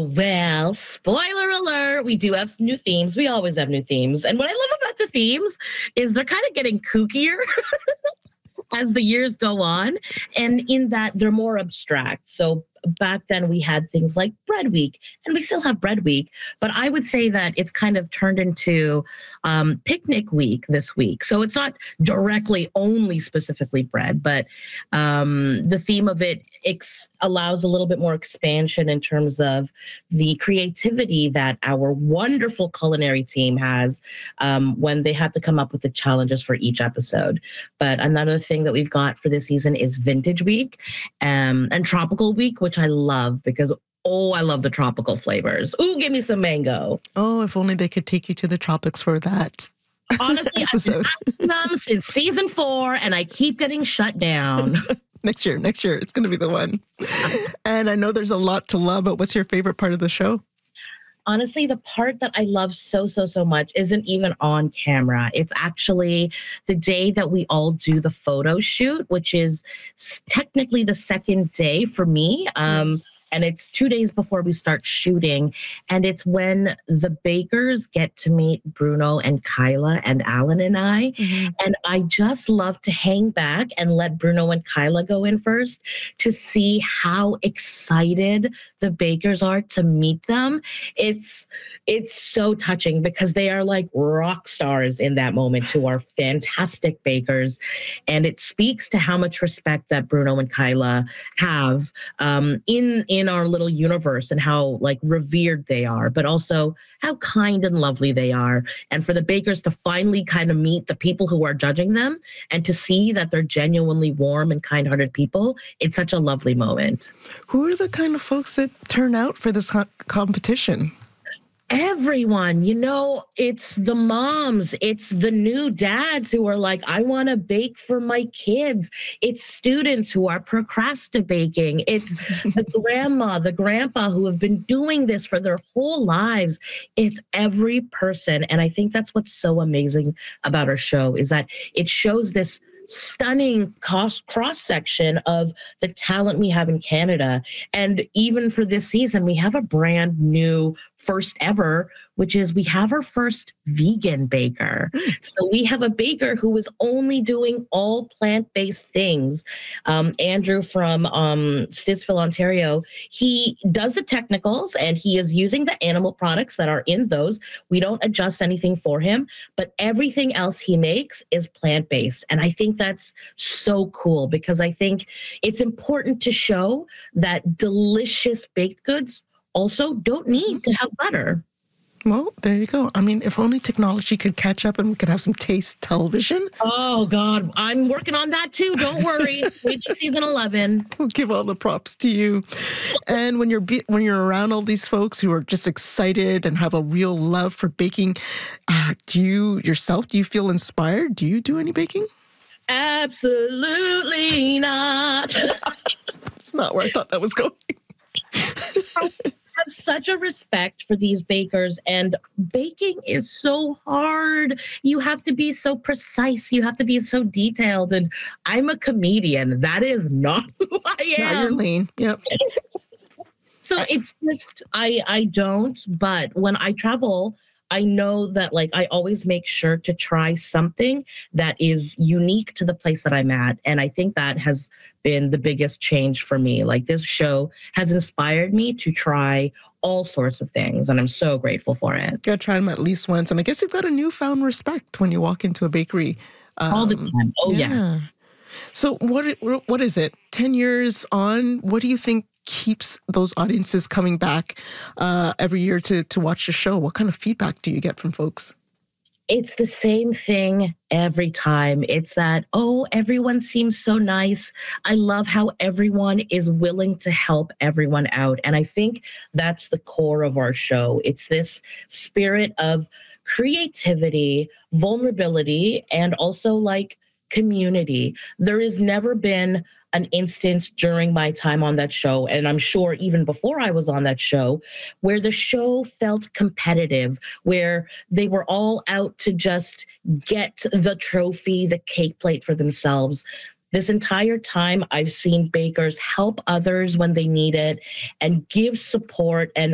Well, spoiler alert, we do have new themes. We always have new themes. And what I love about the themes is they're kind of getting kookier as the years go on, and in that they're more abstract. So back then we had things like Bread Week, and we still have Bread Week, but I would say that it's kind of turned into Picnic Week this week. So it's not directly only specifically bread, but the theme of it allows a little bit more expansion in terms of the creativity that our wonderful culinary team has when they have to come up with the challenges for each episode. But another thing that we've got for this season is Vintage Week and Tropical Week, which I love because, I love the tropical flavors. Ooh, give me some mango. Oh, if only they could take you to the tropics for that. Honestly, I've been asking them since season 4, and I keep getting shut down. Next year, it's going to be the one. And I know there's a lot to love, but what's your favorite part of the show? Honestly, the part that I love so much isn't even on camera. It's actually the day that we all do the photo shoot, which is technically the second day for me. And it's 2 days before we start shooting. And it's when the bakers get to meet Bruno and Kyla and Alan and I. Mm-hmm. And I just love to hang back and let Bruno and Kyla go in first to see how excited the bakers are to meet them. It's so touching because they are like rock stars in that moment to our fantastic bakers. And it speaks to how much respect that Bruno and Kyla have in our little universe and how like revered they are, but also how kind and lovely they are. And for the bakers to finally kind of meet the people who are judging them and to see that they're genuinely warm and kind-hearted people, it's such a lovely moment. Who are the kind of folks that turn out for this competition? Everyone, it's the moms, it's the new dads who are like, I want to bake for my kids. It's students who are procrastinating. It's the grandma, the grandpa who have been doing this for their whole lives. It's every person. And I think that's what's so amazing about our show is that it shows this stunning cross-section of the talent we have in Canada. And even for this season, we have a brand new first ever, which is we have our first vegan baker. So we have a baker who is only doing all plant-based things. Andrew from Stittsville, Ontario, he does the technicals and he is using the animal products that are in those. We don't adjust anything for him, but everything else he makes is plant-based. And I think that's so cool because I think it's important to show that delicious baked goods also don't need to have butter. Well, there you go. I mean, if only technology could catch up and we could have some taste television. Oh, God. I'm working on that, too. Don't worry. Wait till season 11. We'll give all the props to you. And when you're around all these folks who are just excited and have a real love for baking, do you feel inspired? Do you do any baking? Absolutely not. It's not where I thought that was going. I have such a respect for these bakers, and baking is so hard. You have to be so precise. You have to be so detailed. And I'm a comedian. That is not who I am. Not your lane. Yep. So it's just, I don't, but when I travel, I know that like I always make sure to try something that is unique to the place that I'm at. And I think that has been the biggest change for me. Like this show has inspired me to try all sorts of things. And I'm so grateful for it. Got to try them at least once. And I guess you've got a newfound respect when you walk into a bakery. All the time. Oh, yeah. So what is it? 10 years on, what do you think keeps those audiences coming back every year to watch the show? What kind of feedback do you get from folks? It's the same thing every time. It's that, everyone seems so nice. I love how everyone is willing to help everyone out. And I think that's the core of our show. It's this spirit of creativity, vulnerability, and also like community. There has never been an instance during my time on that show, and I'm sure even before I was on that show, where the show felt competitive, where they were all out to just get the trophy, the cake plate for themselves. This entire time, I've seen bakers help others when they need it and give support. And